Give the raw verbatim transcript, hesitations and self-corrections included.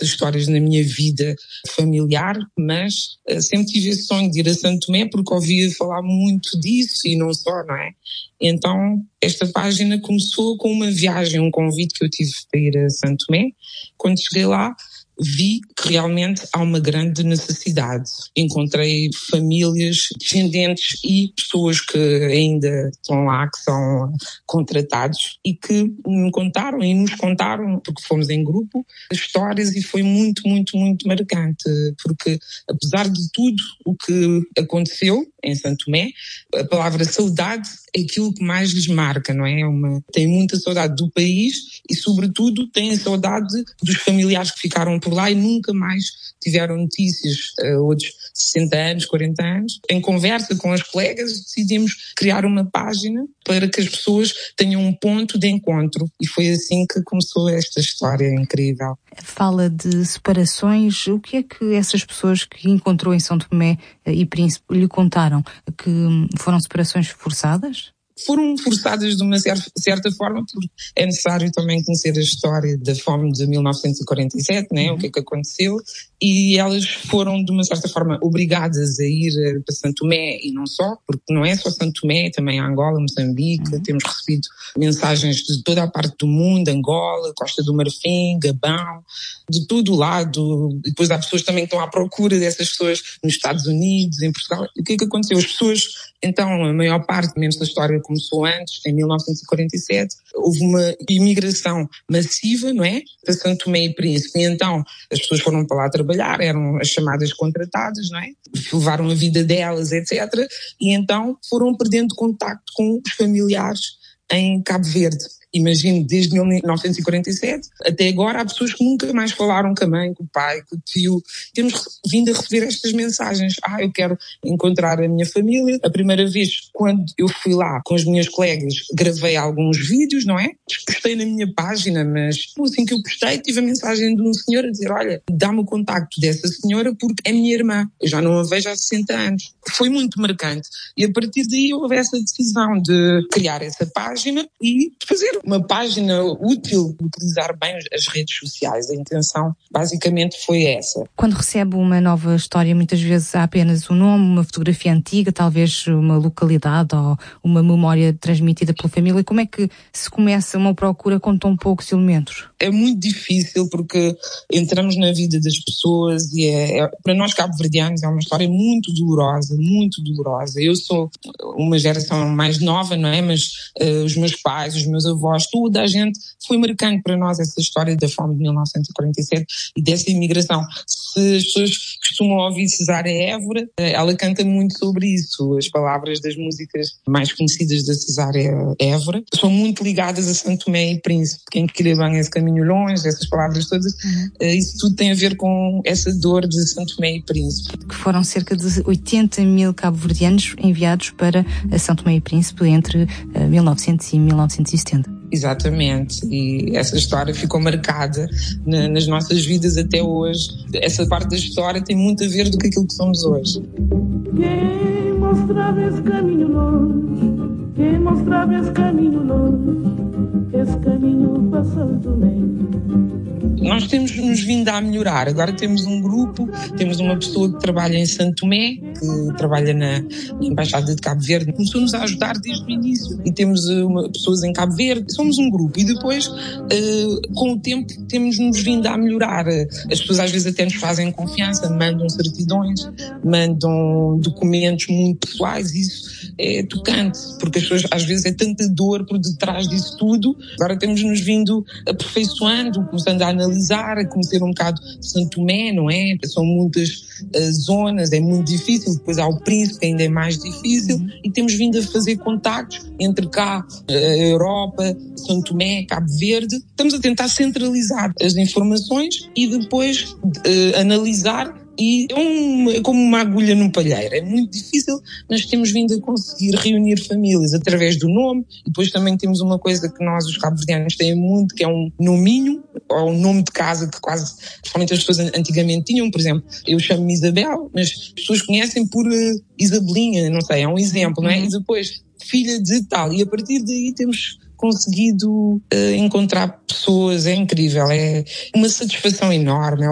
essas histórias na minha vida familiar, mas uh, sempre tive esse sonho de ir a Santo Tomé porque ouvia falar muito disso e não só, não é? Então, esta página começou com uma viagem, um convite que eu tive para ir a Santo Tomé. Quando cheguei lá, vi que realmente há uma grande necessidade. Encontrei famílias, descendentes e pessoas que ainda estão lá, que são contratados e que me contaram e nos contaram, porque fomos em grupo, histórias e foi muito, muito, muito marcante, porque apesar de tudo o que aconteceu em Santo Tomé, a palavra saudade é aquilo que mais lhes marca, não é? Uma, tem muita saudade do país e, sobretudo, têm saudade dos familiares que ficaram por lá e nunca mais tiveram notícias. Uh, outros sessenta anos, quarenta anos. Em conversa com as colegas, decidimos criar uma página para que as pessoas tenham um ponto de encontro. E foi assim que começou esta história incrível. Fala de separações. O que é que essas pessoas que encontrou em São Tomé e Príncipe lhe contaram? Que foram separações forçadas? Foram forçadas de uma certa forma, porque é necessário também conhecer a história da fome de mil novecentos e quarenta e sete, né? Uhum. O que é que aconteceu, e elas foram de uma certa forma obrigadas a ir para Santo Tomé e não só, porque não é só Santo Tomé, também Angola, Moçambique, uhum. Temos recebido mensagens de toda a parte do mundo, Angola, Costa do Marfim, Gabão, de todo o lado. E depois há pessoas também que estão à procura dessas pessoas nos Estados Unidos, em Portugal. E o que é que aconteceu? As pessoas, então, a maior parte, menos da história começou antes, em mil novecentos e quarenta e sete, houve uma imigração massiva, não é? Para Santo Tomé e Príncipe. E então, as pessoas foram para lá trabalhar, eram as chamadas contratadas, não é? Levaram a vida delas, etcétera. E então foram perdendo contacto com os familiares em Cabo Verde. Imagino, desde mil novecentos e quarenta e sete até agora há pessoas que nunca mais falaram com a mãe, com o pai, com o tio. Temos vindo a receber estas mensagens. Ah, eu quero encontrar a minha família. A primeira vez, quando eu fui lá com as minhas colegas, gravei alguns vídeos, não é? Postei na minha página, mas assim que eu postei, tive a mensagem de um senhor a dizer, olha, dá-me o contacto dessa senhora porque é minha irmã. Eu já não a vejo há sessenta anos. Foi muito marcante. E a partir daí houve essa decisão de criar essa página e de fazer uma página útil, utilizar bem as redes sociais. A intenção basicamente foi essa. Quando recebe uma nova história, muitas vezes há apenas um nome, uma fotografia antiga, talvez uma localidade ou uma memória transmitida pela família. Como é que se começa uma procura com tão poucos elementos? É muito difícil porque entramos na vida das pessoas e é, é, para nós cabo-verdianos é uma história muito dolorosa, muito dolorosa. Eu sou uma geração mais nova, não é? Mas uh, os meus pais, os meus avós, toda a gente, foi marcante para nós essa história da fome de mil novecentos e quarenta e sete e dessa imigração. Se as pessoas costumam ouvir Cesária Évora, ela canta muito sobre isso. As palavras das músicas mais conhecidas da Cesária Évora são muito ligadas a Santo Tomé e Príncipe. Quem queria bem esse caminho longe, essas palavras todas, uhum. Isso tudo tem a ver com essa dor de Santo Tomé e Príncipe. Que foram cerca de oitenta mil cabo-verdianos enviados para São Tomé e Príncipe entre mil e novecentos e mil novecentos e setenta. Exatamente, e essa história ficou marcada na, nas nossas vidas até hoje. Essa parte da história tem muito a ver do que aquilo que somos hoje. Quem mostrava esse caminho longe, quem mostrava esse caminho longe, esse caminho para São Tomé. Nós temos nos vindo a melhorar. Agora temos um grupo, temos uma pessoa que trabalha em Santo Tomé, que trabalha na, na Embaixada de Cabo Verde. Começou-nos a ajudar desde o início. E temos uma, pessoas em Cabo Verde. Somos um grupo. E depois, uh, com o tempo, temos-nos vindo a melhorar. As pessoas às vezes até nos fazem confiança, mandam certidões, mandam documentos muito pessoais. Isso é tocante, porque as pessoas às vezes é tanta dor por detrás disso tudo. Agora temos-nos vindo aperfeiçoando, começando a analisar, a conhecer um bocado Santo Tomé, não é? São muitas uh, zonas, é muito difícil. Depois há o Príncipe, que ainda é mais difícil. Uhum. E temos vindo a fazer contactos entre cá, a Europa, Santo Tomé, Cabo Verde. Estamos a tentar centralizar as informações e depois uh, analisar. E é, um, é como uma agulha num palheiro. É muito difícil, mas temos vindo a conseguir reunir famílias através do nome. E depois também temos uma coisa que nós, os cabo-verdianos, têm muito, que é um nominho, ou um nome de casa que quase, principalmente as pessoas antigamente tinham. Por exemplo, eu chamo-me Isabel, mas as pessoas conhecem por uh, Isabelinha, não sei, é um exemplo, não é? E depois, filha de tal. E a partir daí temos conseguido uh, encontrar pessoas. É incrível, é uma satisfação enorme.